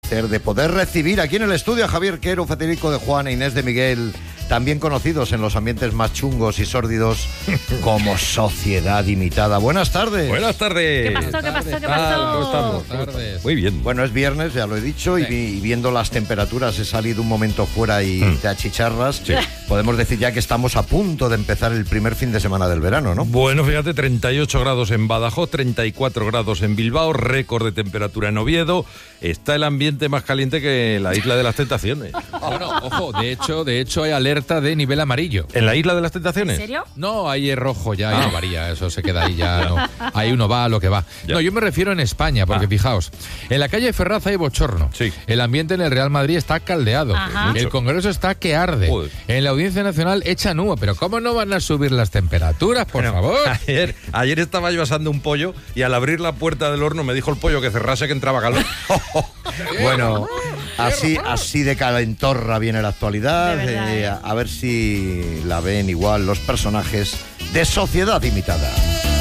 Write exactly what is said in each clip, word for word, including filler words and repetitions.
placer de poder recibir aquí en el estudio a Javier Quero, Federico de Juan e Inés de Miguel, también conocidos en los ambientes más chungos y sórdidos como Sociedad Imitada. Buenas tardes. Buenas tardes. ¿Qué pasó? ¿Qué pasó? ¿Qué pasó? ¿Cómo estamos? Tardes. Muy bien. Bueno, es viernes, ya lo he dicho, sí. y, y viendo las temperaturas, he salido un momento fuera y mm. te achicharras. Sí. Podemos decir ya que estamos a punto de empezar el primer fin de semana del verano, ¿no? Bueno, fíjate, treinta y ocho grados en Badajoz, treinta y cuatro grados en Bilbao, récord de temperatura en Oviedo. Está el ambiente más caliente que la Isla de las Tentaciones. Bueno, ojo, de hecho, de hecho hay alerta de nivel amarillo. ¿En la Isla de las Tentaciones? ¿En serio? No, ahí es rojo ya, ahí no varía, eso se queda ahí ya, no. Ahí uno va a lo que va. Ya. No, yo me refiero en España, porque ah. fijaos, en la calle Ferraz hay bochorno. Sí. El ambiente en el Real Madrid está caldeado. Ajá. El Congreso está que arde. Joder. En la Audiencia Nacional echan humo. Pero ¿cómo no van a subir las temperaturas, por bueno, favor? Ayer, ayer estaba yo asando un pollo y al abrir la puerta del horno me dijo el pollo que cerrase, que entraba calor. Bueno, así, así de calentorra viene la actualidad. Eh, a, a ver si la ven igual los personajes de Sociedad Imitada.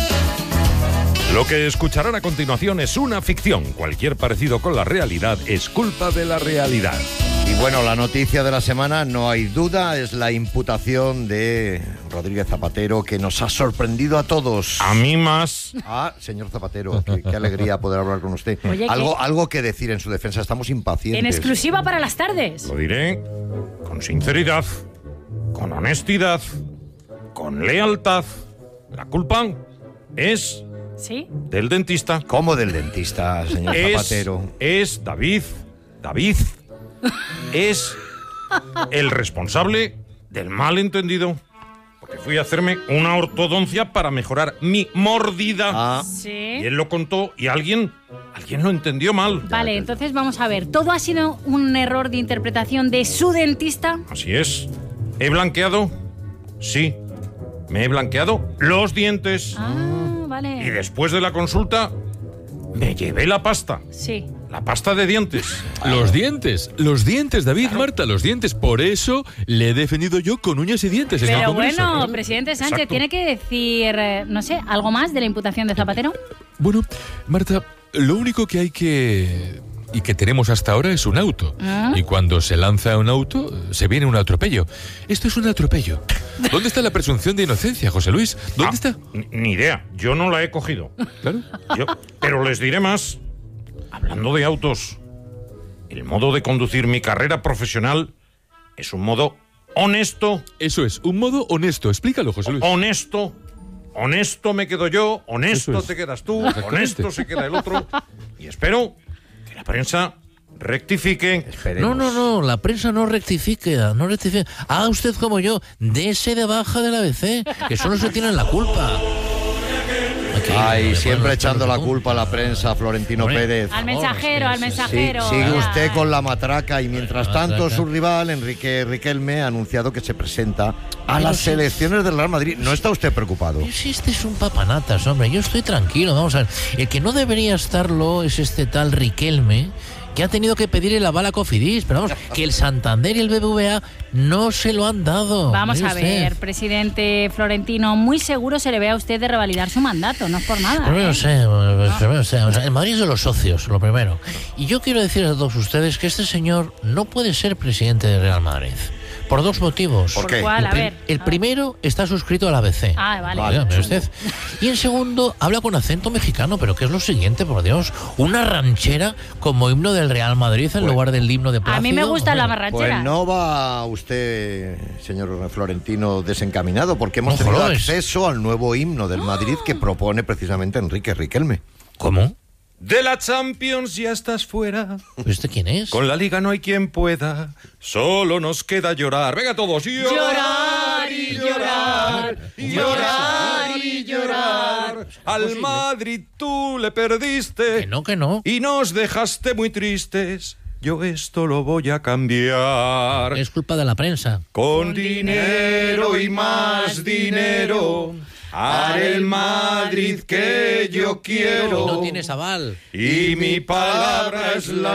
Lo que escucharán a continuación es una ficción. Cualquier parecido con la realidad es culpa de la realidad. Y bueno, la noticia de la semana, no hay duda, es la imputación de Rodríguez Zapatero, que nos ha sorprendido a todos. A mí más. Ah, señor Zapatero, qué, qué alegría poder hablar con usted. Oye, algo, ¿qué? algo que decir en su defensa, estamos impacientes. En exclusiva para las tardes. Lo diré con sinceridad, con honestidad, con lealtad. La culpa es... ¿Sí? Del dentista. ¿Cómo del dentista, señor es, Zapatero? Es David, David, es el responsable del malentendido. Porque fui a hacerme una ortodoncia para mejorar mi mordida. Ah. ¿Sí? Y él lo contó y alguien, alguien lo entendió mal. Vale, entonces vamos a ver. ¿Todo ha sido un error de interpretación de su dentista? Así es. ¿He blanqueado? Sí. Me he blanqueado los dientes. Ah, vale. Y después de la consulta, me llevé la pasta. Sí. La pasta de dientes. Los dientes, los dientes, David, claro. Marta, los dientes. Por eso le he defendido yo con uñas y dientes. Pero en el Congreso. bueno, presidente Sánchez, Exacto. ¿tiene que decir, no sé, algo más de la imputación de Zapatero? Bueno, Marta, lo único que hay que... y que tenemos hasta ahora es un auto. ¿Ah? Y cuando se lanza un auto, se viene un atropello. Esto es un atropello. ¿Dónde está la presunción de inocencia, José Luis? ¿Dónde ah, está? Ni, ni idea, yo no la he cogido. Claro. Yo, pero les diré más. Hablando de autos, el modo de conducir mi carrera profesional es un modo honesto. Eso es, un modo honesto. Explícalo, José Luis. Honesto. Honesto me quedo yo, honesto te quedas tú, honesto se queda el otro. Y espero que la prensa rectifique. No, no, no, la prensa no rectifique, no rectifique. Haga usted como yo, dése de baja del A B C, que solo se tienen la culpa. Okay, Ay, siempre echando la culpa a la prensa, Florentino Hombre, Pérez. Al mensajero, al mensajero. Sí, sigue usted con la matraca y mientras tanto su rival, Enrique Riquelme, ha anunciado que se presenta a Pero las si... elecciones del Real Madrid. ¿No está usted preocupado? Pero si este es un papanatas, hombre, yo estoy tranquilo, vamos a ver. El que no debería estarlo es este tal Riquelme, que ha tenido que pedir el aval a Cofidis, pero vamos, que el Santander y el B B V A no se lo han dado. Vamos a ver, presidente Florentino, muy seguro se le ve a usted de revalidar su mandato, no es por nada. Primero ¿eh? sé, no. primero sé, o sea, el Madrid es de los socios, lo primero. Y yo quiero decir a todos ustedes que este señor no puede ser presidente del Real Madrid. Por dos motivos. ¿Por qué? ¿Cuál? A el, prim- ver, el a primero ver. está suscrito al A B C. Ah, vale. Vale, mire usted. Y en segundo, habla con acento mexicano, pero ¿qué es lo siguiente, por Dios? Una ranchera como himno del Real Madrid en Pues, lugar del himno de Plácido. A mí me gusta la ranchera. Pues no va usted, señor Florentino, desencaminado, porque hemos No tenido jodas. acceso al nuevo himno del Madrid que propone precisamente Enrique Riquelme. ¿Cómo? De la Champions ya estás fuera. ¿Este quién es? Con la Liga no hay quien pueda. Solo nos queda llorar. Venga todos. Llorar y llorar, llorar y llorar. Al Madrid tú le perdiste. Que no, que no. Y nos dejaste muy tristes. Yo esto lo voy a cambiar. Es culpa de la prensa. Con dinero y más dinero. Haré el Madrid que yo quiero. Y no tienes aval. Y mi palabra es la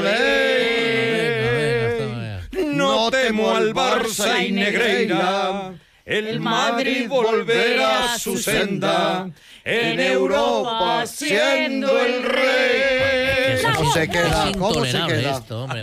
ley. No temo al Barça y Negreira. El Madrid volverá a su senda. En Europa siendo el rey. ¿Cómo se queda? Es ¿Cómo se intolerable queda? esto, hombre.